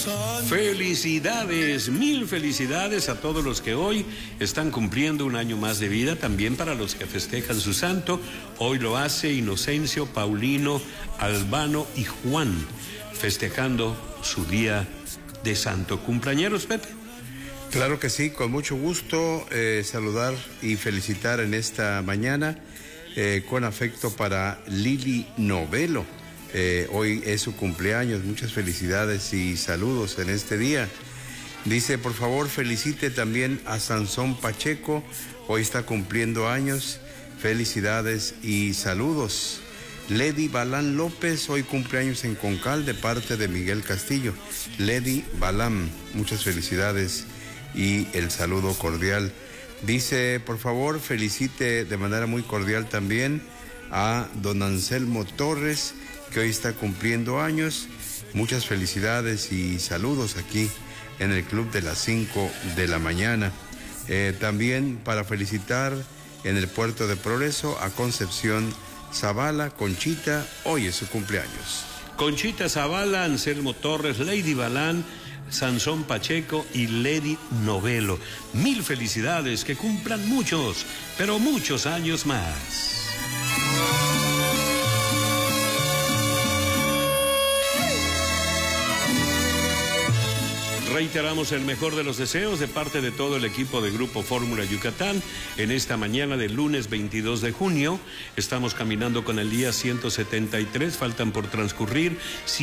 Felicidades, mil felicidades a todos los que hoy están cumpliendo un año más de vida, también para los que festejan su santo. Hoy lo hace Inocencio, Paulino, Albano y Juan, festejando su día de santo. ¿Cumpleañeros, Pepe? Claro que sí, con mucho gusto saludar y felicitar en esta mañana con afecto para Lili Novelo. Hoy es su cumpleaños, muchas felicidades y saludos en este día. Dice, por favor, felicite también a Sansón Pacheco, hoy está cumpliendo años, felicidades y saludos. Lady Balán López, hoy cumpleaños en Concal de parte de Miguel Castillo. Lady Balán, muchas felicidades y el saludo cordial. Dice, por favor, felicite de manera muy cordial también a don Anselmo Torres, que hoy está cumpliendo años. Muchas felicidades y saludos aquí en el Club de las 5 de la mañana. También para felicitar en el Puerto de Progreso a Concepción Zavala, Conchita, hoy es su cumpleaños. Conchita Zavala, Anselmo Torres, Lady Balán, Sansón Pacheco y Lady Novelo. Mil felicidades, que cumplan muchos, pero muchos años más. Reiteramos el mejor de los deseos de parte de todo el equipo de Grupo Fórmula Yucatán. En esta mañana del lunes 22 de junio, estamos caminando con el día 173, faltan por transcurrir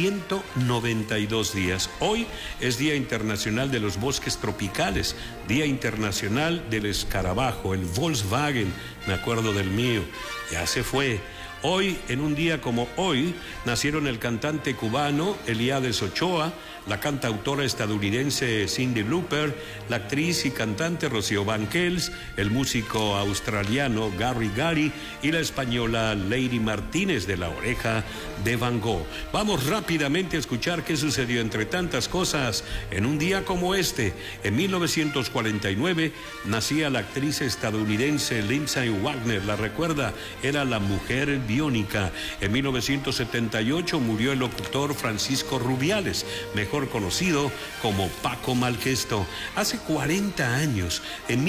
192 días. Hoy es Día Internacional de los Bosques Tropicales, Día Internacional del Escarabajo, el Volkswagen, me acuerdo del mío, ya se fue. Hoy, en un día como hoy, nacieron el cantante cubano Eliades Ochoa, la cantautora estadounidense Cyndi Lauper, la actriz y cantante Rocío Banquels, el músico australiano Gary Gary y la española Lady Martínez de La Oreja de Van Gogh. Vamos rápidamente a escuchar qué sucedió entre tantas cosas en un día como este. En 1949 nacía la actriz estadounidense Lindsay Wagner, ¿la recuerda? Era la mujer biónica. En 1978 murió el locutor Francisco Rubiales, mejor conocido como Paco Malquesto. Hace 40 años, en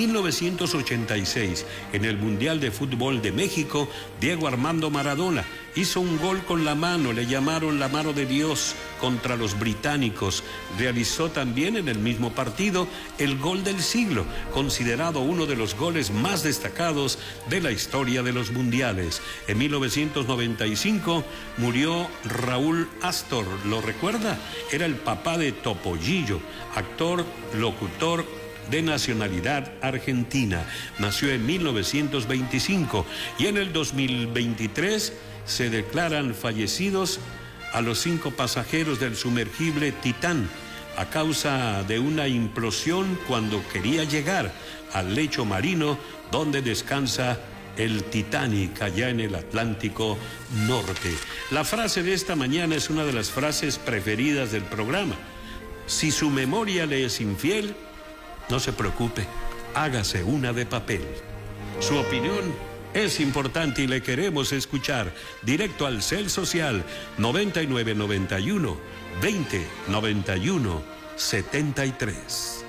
1986, en el Mundial de Fútbol de México, Diego Armando Maradona hizo un gol con la mano, le llamaron la mano de Dios, contra los británicos. Realizó también en el mismo partido el gol del siglo, considerado uno de los goles más destacados de la historia de los mundiales. En 1995 murió Raúl Astor, ¿lo recuerda? Era el papá de Topollillo, actor, locutor de nacionalidad argentina. Nació en 1925 y en el 2023 se declaran fallecidos a los 5 pasajeros del sumergible Titán a causa de una implosión cuando quería llegar al lecho marino donde descansa el Titanic, allá en el Atlántico Norte. La frase de esta mañana es una de las frases preferidas del programa. Si su memoria le es infiel, no se preocupe, hágase una de papel. Su opinión es importante y le queremos escuchar. Directo al Cel Social 9991 2091 73.